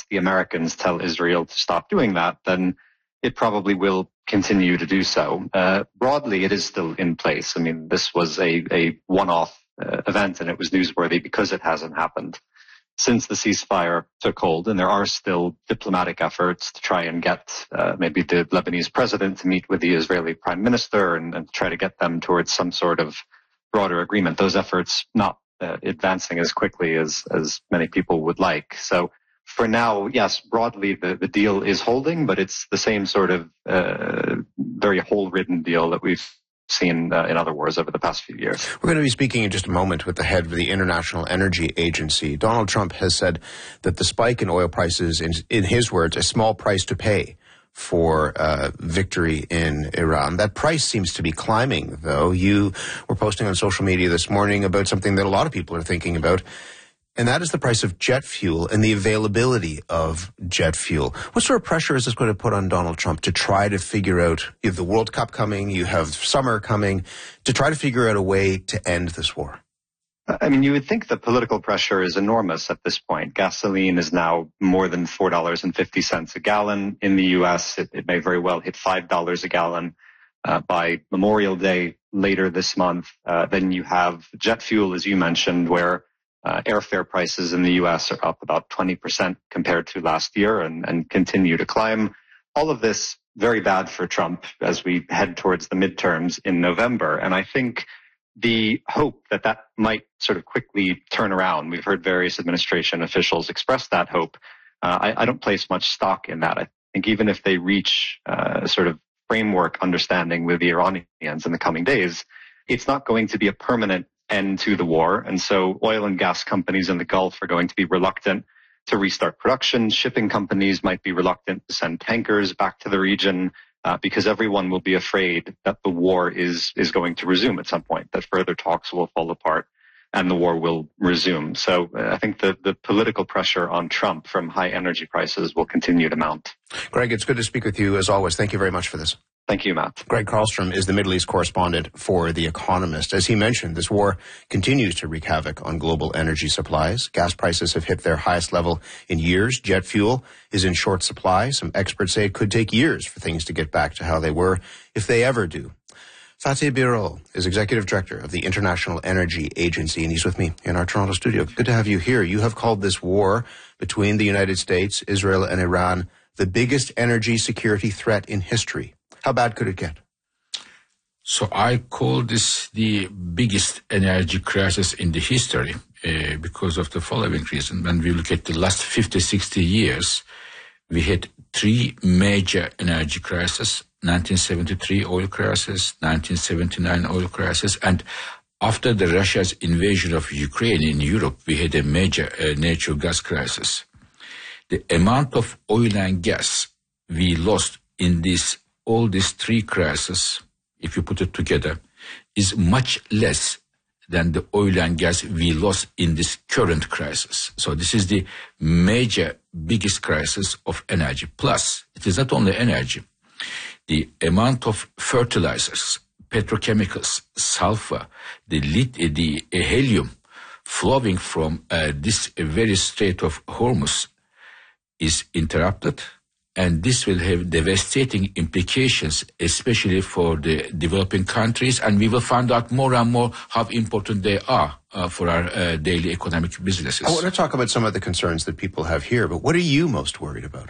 the Americans tell Israel to stop doing that, then it probably will continue to do so. Broadly, it is still in place. I mean, this was a one-off event, and it was newsworthy because it hasn't happened since the ceasefire took hold, and there are still diplomatic efforts to try and get maybe the Lebanese president to meet with the Israeli prime minister and try to get them towards some sort of broader agreement. Those efforts not advancing as quickly as many people would like. So for now, yes, broadly the deal is holding, but it's the same sort of very hole-ridden deal that we've seen in other wars over the past few years. We're going to be speaking in just a moment with the head of the International Energy Agency. Donald Trump has said that the spike in oil prices is, in his words, a small price to pay for victory in Iran. That price seems to be climbing, though. You were posting on social media this morning about something that a lot of people are thinking about, and that is the price of jet fuel and the availability of jet fuel. What sort of pressure is this going to put on Donald Trump to try to figure out, you have the World Cup coming, you have summer coming, to try to figure out a way to end this war? I mean, you would think the political pressure is enormous at this point. Gasoline is now more than $4.50 a gallon in the U.S. It may very well hit $5 a gallon by Memorial Day later this month. Then you have jet fuel, as you mentioned, where airfare prices in the U.S. are up about 20% compared to last year and continue to climb. All of this very bad for Trump as we head towards the midterms in November. And I think the hope that that might sort of quickly turn around, we've heard various administration officials express that hope. I don't place much stock in that. I think even if they reach a sort of framework understanding with the Iranians in the coming days, it's not going to be a permanent end to the war. And so oil and gas companies in the Gulf are going to be reluctant to restart production. Shipping companies might be reluctant to send tankers back to the region because everyone will be afraid that the war is going to resume at some point, that further talks will fall apart and the war will resume. So I think the political pressure on Trump from high energy prices will continue to mount. Greg, it's good to speak with you as always. Thank you very much for this. Thank you, Matt. Greg Carlstrom is the Middle East correspondent for The Economist. As he mentioned, this war continues to wreak havoc on global energy supplies. Gas prices have hit their highest level in years. Jet fuel is in short supply. Some experts say it could take years for things to get back to how they were, if they ever do. Fatih Birol is Executive Director of the International Energy Agency, and he's with me in our Toronto studio. Good to have you here. You have called this war between the United States, Israel, and Iran the biggest energy security threat in history. How bad could it get? So I call this the biggest energy crisis in the history because of the following reason. When we look at the last 50, 60 years, we had three major energy crises: 1973 oil crisis, 1979 oil crisis, and after the Russia's invasion of Ukraine in Europe, we had a major natural gas crisis. The amount of oil and gas we lost in all these three crises, if you put it together, is much less than the oil and gas we lost in this current crisis. So this is the major, biggest crisis of energy. Plus, it is not only energy. The amount of fertilizers, petrochemicals, sulfur, the helium flowing from this very Strait of Hormuz is interrupted. And this will have devastating implications, especially for the developing countries. And we will find out more and more how important they are for our daily economic businesses. I want to talk about some of the concerns that people have here, but what are you most worried about?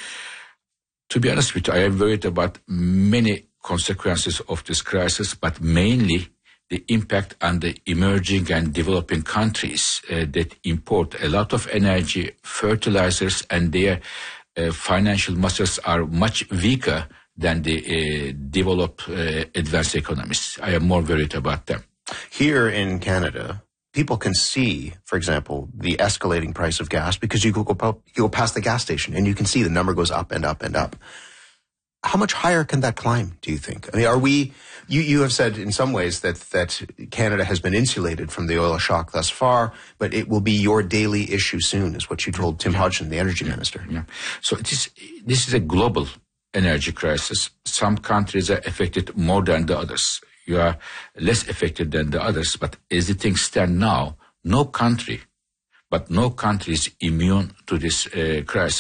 To be honest with you, I am worried about many consequences of this crisis, but mainly the impact on the emerging and developing countries that import a lot of energy, fertilizers, and their financial muscles are much weaker than the developed advanced economies. I am more worried about them. Here in Canada, people can see, for example, the escalating price of gas because you go past the gas station and you can see the number goes up and up and up. How much higher can that climb, do you think? I mean, you have said in some ways that Canada has been insulated from the oil shock thus far, but it will be your daily issue soon, is what you told Tim Hodgson, the energy minister. Yeah. So this is a global energy crisis. Some countries are affected more than the others. You are less affected than the others, but as the things stand now, no country is immune to this crisis.